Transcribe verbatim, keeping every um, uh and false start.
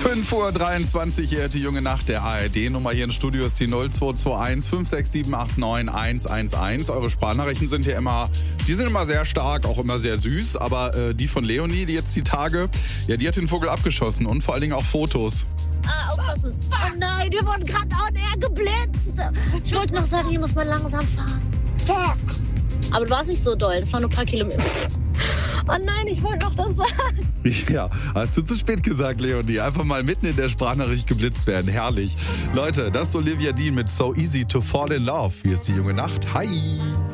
fünf Uhr dreiundzwanzig hier, die junge Nacht der A R D-Nummer hier im Studio ist die null zwei zwei eins fünf sechs sieben acht neun eins eins eins. Eure Sprachnachrichten sind ja immer, die sind immer sehr stark, auch immer sehr süß, aber äh, die von Leonie, die jetzt die Tage, ja, die hat den Vogel abgeschossen und vor allen Dingen auch Fotos. Ah, aufpassen. Oh nein, wir wurden gerade on air geblitzt. Ich wollte noch sagen, hier muss man langsam fahren. Fuck. Aber du warst nicht so doll, das waren nur ein paar Kilometer. Oh nein, ich wollte noch das sagen. Ja, hast du zu spät gesagt, Leonie. Einfach mal mitten in der Sprachnachricht geblitzt werden. Herrlich. Leute, das ist Olivia Dean mit So Easy to Fall in Love. Hier ist die junge Nacht. Hi.